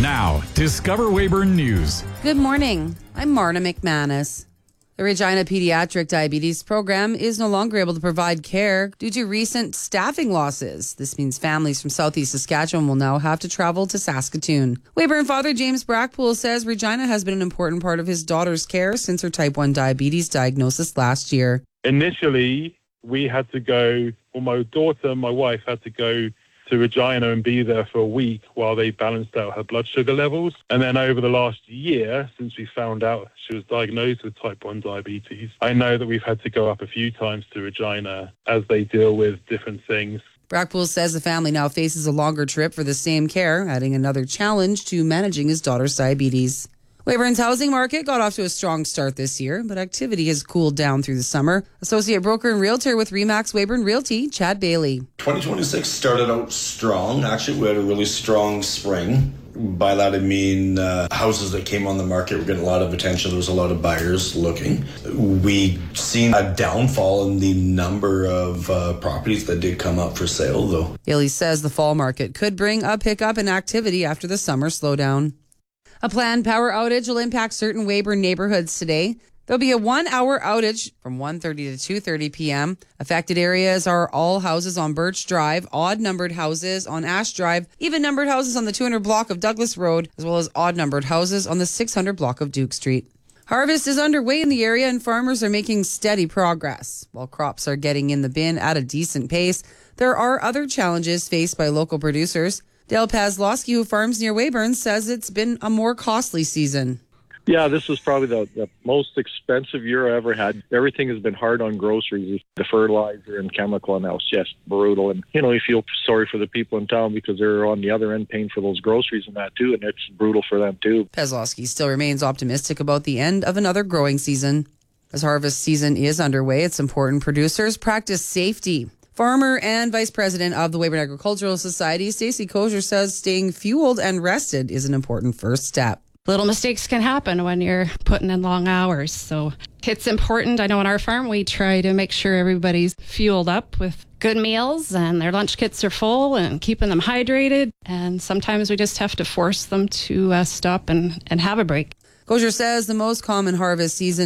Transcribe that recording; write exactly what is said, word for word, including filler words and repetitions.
Now, Discover Weyburn News. Good morning. I'm Marna McManus. The Regina Pediatric Diabetes Program is no longer able to provide care due to recent staffing losses. This means families from southeast Saskatchewan will now have to travel to Saskatoon. Weyburn father James Brackpool says Regina has been an important part of his daughter's care since her type one diabetes diagnosis last year. Initially, we had to go, well, my daughter and my wife had to go to Regina and be there for a week while they balanced out her blood sugar levels. And then over the last year, since we found out she was diagnosed with type one diabetes, I know that we've had to go up a few times to Regina as they deal with different things. Brackpool says the family now faces a longer trip for the same care, adding another challenge to managing his daughter's diabetes. Weyburn's housing market got off to a strong start this year, but activity has cooled down through the summer. Associate broker and realtor with Remax Weyburn Realty, Chad Bailey. twenty twenty-six started out strong. Actually, we had a really strong spring. By that I mean uh, houses that came on the market were getting a lot of attention. There was a lot of buyers looking. We seen a downfall in the number of uh, properties that did come up for sale, though. Bailey says the fall market could bring a pickup in activity after the summer slowdown. A planned power outage will impact certain Weyburn neighborhoods today. There'll be a one-hour outage from one thirty to two thirty p.m. Affected areas are all houses on Birch Drive, odd-numbered houses on Ash Drive, even-numbered houses on the two hundred block of Douglas Road, as well as odd-numbered houses on the six hundred block of Duke Street. Harvest is underway in the area and farmers are making steady progress. While crops are getting in the bin at a decent pace, there are other challenges faced by local producers. Dale Pazlowski, who farms near Weyburn, says it's been a more costly season. Yeah, this was probably the, the most expensive year I ever had. Everything has been hard on groceries. The fertilizer and chemical, and that was just brutal. And, you know, you feel sorry for the people in town because they're on the other end paying for those groceries and that too, and it's brutal for them too. Pazlowski still remains optimistic about the end of another growing season. As harvest season is underway, it's important producers practice safety. Farmer and Vice President of the Weyburn Agricultural Society, Stacey Kosher, says staying fueled and rested is an important first step. Little mistakes can happen when you're putting in long hours. So it's important. I know on our farm, we try to make sure everybody's fueled up with good meals and their lunch kits are full and keeping them hydrated. And sometimes we just have to force them to uh, stop and, and have a break. Kosher says the most common harvest season